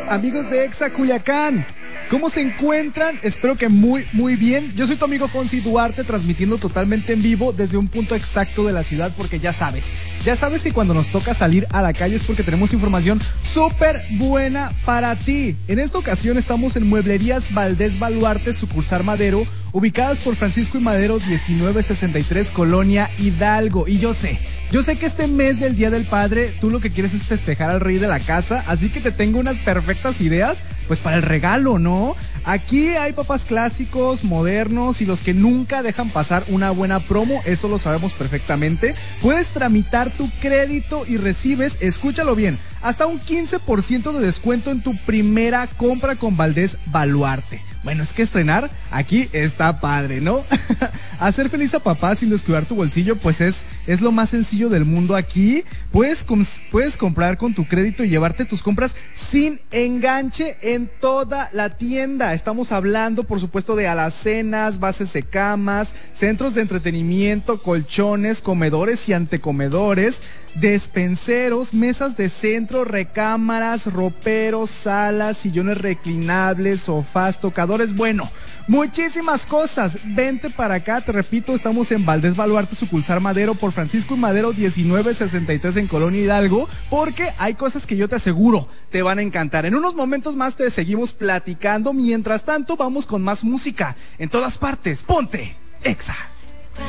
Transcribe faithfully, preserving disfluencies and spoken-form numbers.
Amigos de Exa Culiacán, ¿cómo se encuentran? Espero que muy, muy bien. Yo soy tu amigo Fonsi Duarte, transmitiendo totalmente en vivo desde un punto exacto de la ciudad, porque ya sabes, ya sabes que cuando nos toca salir a la calle es porque tenemos información súper buena para ti. En esta ocasión estamos en Mueblerías Valdés Baluarte, sucursal Madero, ubicadas por Francisco y Madero diecinueve sesenta y tres, Colonia Hidalgo. Y yo sé, yo sé que este mes del Día del Padre tú lo que quieres es festejar al rey de la casa, así que te tengo unas perfectas ideas pues para el regalo, ¿no? Aquí hay papás clásicos, modernos y los que nunca dejan pasar una buena promo, eso lo sabemos perfectamente. Puedes tramitar tu crédito y recibes, escúchalo bien, hasta un quince por ciento de descuento en tu primera compra con Valdés Baluarte. Bueno, es que estrenar aquí está padre, ¿no? Hacer feliz a papá sin descuidar tu bolsillo, pues es, es lo más sencillo del mundo aquí. Puedes, puedes comprar con tu crédito y llevarte tus compras sin enganche en toda la tienda. Estamos hablando, por supuesto, de alacenas, bases de camas, centros de entretenimiento, colchones, comedores y antecomedores, despenseros, mesas de centro, recámaras, roperos, salas, sillones reclinables, sofás, tocadores, bueno, muchísimas cosas. Vente para acá, te repito, estamos en Valdés Baluarte, sucursal Madero, por Francisco y Madero diecinueve sesenta y tres en Colonia Hidalgo, porque hay cosas que yo te aseguro te van a encantar. En unos momentos más te seguimos platicando, mientras tanto vamos con más música en todas partes. Ponte Exa.